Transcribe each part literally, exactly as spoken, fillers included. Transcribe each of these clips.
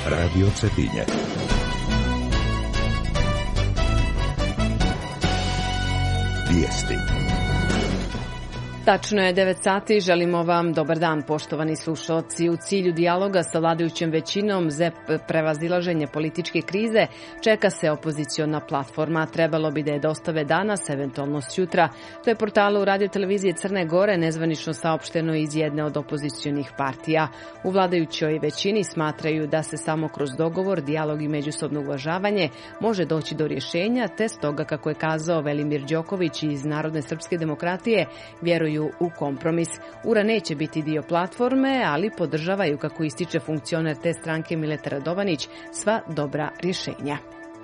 Radio Cetinje. Vijesti. Tačno je devet sati, želimo vam dobar dan, poštovani slušalci. U cilju dijaloga sa vladajućom većinom za prevazilaženje političke krize čeka se opoziciona platforma. Trebalo bi da je dostave danas, eventualno sjutra. To je portalu Radio televizije Crne Gore nezvanično saopšteno iz jedne od opozicionih partija. U vladajućoj većini smatraju da se samo kroz dogovor, dijalog i međusobno uvažavanje može doći do rješenja, te stoga, kako je kazao Velimir Đoković iz Narodne srpske demokratije, vjeruju u kompromis. U R A neće biti dio platforme, ali podržavaju, kako ističe funkcioner te stranke Mileta Radovanić, sva dobra rješenja.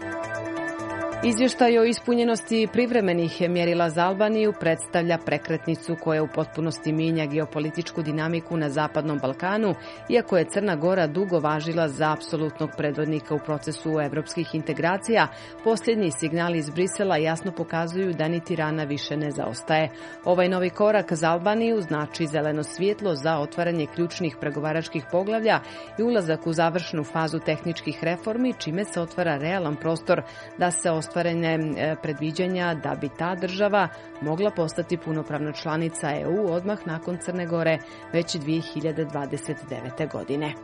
Izvještaj o ispunjenosti privremenih mjerila za Albaniju predstavlja prekretnicu koja u potpunosti mijenja geopolitičku dinamiku na Zapadnom Balkanu, iako je Crna Gora dugo važila za apsolutnog predvodnika u procesu evropskih integracija. Posljednji signali iz Brisela jasno pokazuju da ni Tirana više ne zaostaje. Ovaj novi korak za Albaniju znači zeleno svjetlo za otvaranje ključnih pregovaračkih poglavlja i ulazak u završnu fazu tehničkih reformi, čime se otvara realan prostor da se ostvarene predviđanja da bi ta država mogla postati punopravna članica E U odmah nakon Crne Gore već dvije hiljade dvadeset devete. godine.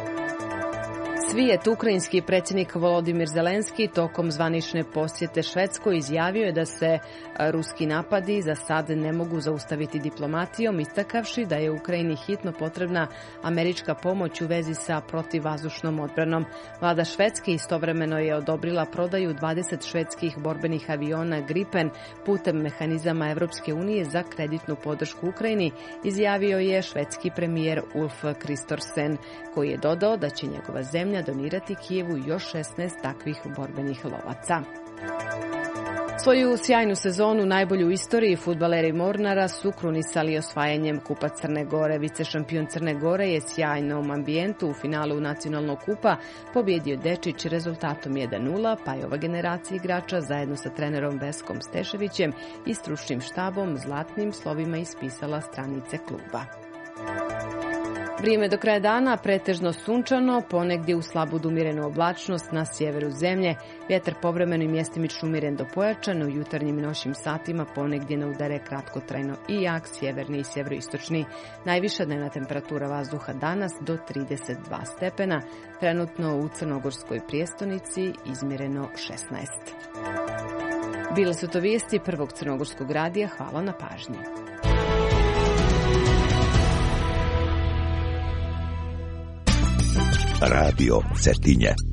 Svijet, ukrajinski predsjednik Volodimir Zelenski tokom zvanične posjete Švedskoj izjavio je da se ruski napadi za sad ne mogu zaustaviti diplomatijom, istakavši da je Ukrajini hitno potrebna američka pomoć u vezi sa protivvazdušnom odbranom. Vlada Švedske istovremeno je odobrila prodaju dvadeset švedskih borbenih aviona Gripen putem mehanizama Evropske unije za kreditnu podršku Ukrajini, izjavio je švedski premijer Ulf Kristersson, koji je dodao da će njegova zemlja donirati Kijevu još šesnaest takvih borbenih lovaca. Svoju sjajnu sezonu, najbolju u istoriji, fudbaleri Mornara su krunisali osvajanjem Kupa Crne Gore. Vicešampion Crne Gore je sjajnom ambijentu u finalu nacionalnog kupa pobjedio Dečić rezultatom jedan nula, pa je ova generacija igrača zajedno sa trenerom Veskom Steševićem i stručnim štabom zlatnim slovima ispisala stranice kluba. Vrijeme do kraja dana pretežno sunčano, ponegdje u slabu do umjerenu oblačnost na sjeveru zemlje, vjetar povremeno i mjestimično umjeren do pojačan, u jutarnjim i noćnim satima ponegdje na udare kratkotrajno i jak sjeverni i sjeveroistočni. Najviša dnevna temperatura vazduha danas do trideset dva stepena, trenutno u crnogorskoj prijestolnici izmjereno šesnaest. Bile su to vijesti Prvog crnogorskog radija, hvala na pažnji. Radio Cetinje.